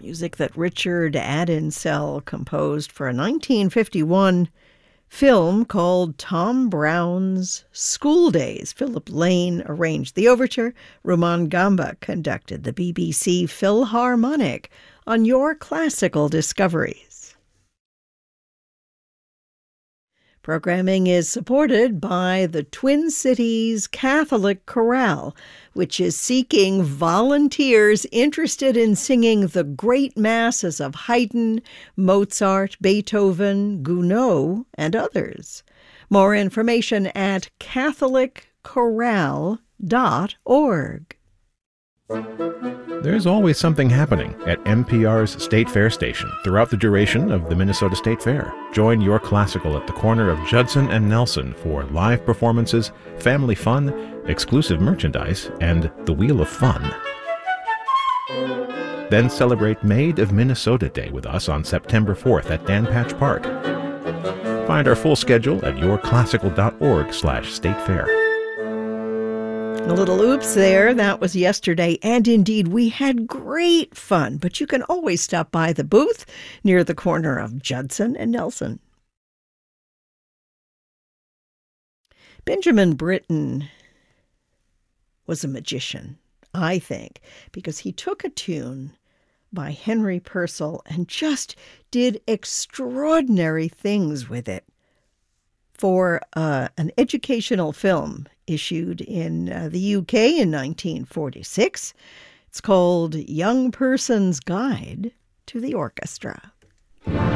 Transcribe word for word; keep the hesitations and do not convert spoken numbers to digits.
Music that Richard Adinsell composed for a nineteen fifty-one film called Tom Brown's School Days. Philip Lane arranged the overture. Rumaan Gamba conducted the B B C Philharmonic on Your Classical Discoveries. Programming is supported by the Twin Cities Catholic Chorale, which is seeking volunteers interested in singing the great masses of Haydn, Mozart, Beethoven, Gounod, and others. More information at catholic chorale dot org. There's always something happening at N P R's State Fair station throughout the duration of the Minnesota State Fair. Join Your Classical at the corner of Judson and Nelson for live performances, family fun, exclusive merchandise, and the Wheel of Fun. Then celebrate Made of Minnesota Day with us on September fourth at Dan Patch Park. Find our full schedule at your classical dot org slash state fair. A little oops there. That was yesterday. And indeed, we had great fun. But you can always stop by the booth near the corner of Judson and Nelson. Benjamin Britten was a magician, I think, because he took a tune by Henry Purcell and just did extraordinary things with it for uh, an educational film issued in uh, the U K in nineteen forty-six. It's called Young Person's Guide to the Orchestra.